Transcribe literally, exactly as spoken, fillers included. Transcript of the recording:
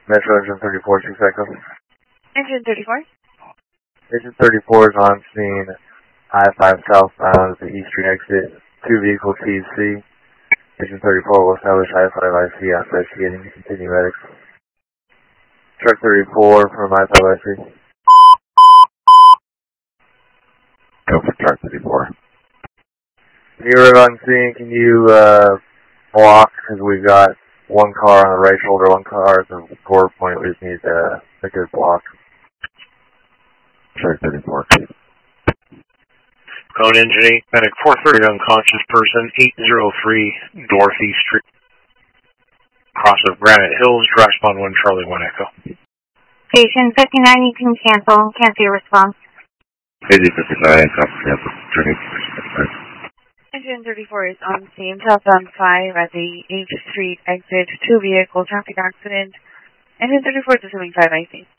Metro Engine thirty-four, six Echo. Engine thirty-four? Engine thirty-four is on scene, I five southbound at the East Street exit, two vehicle T C. Engine thirty-four will establish I five I C after investigating to continue medics. Truck thirty-four from I five I C. Go for truck thirty-four. When you arrive on scene, can you uh, block, because we've got one car on the right shoulder, one car at the forward point. We just need to make it block. Truck thirty-four. Cone Engine eight, medic four thirty, unconscious person, eight oh three Dorothy Street. Cross of Granite Hills, drive spawn one Charlie one Echo. Station fifty-nine, you can cancel. Can't see a response. Easy fifty-nine, copy cancel. Turning fifty-nine. Engine thirty-four is on scene, southbound five at the H Street exit, two vehicle traffic accident. Engine thirty-four is assuming five I C.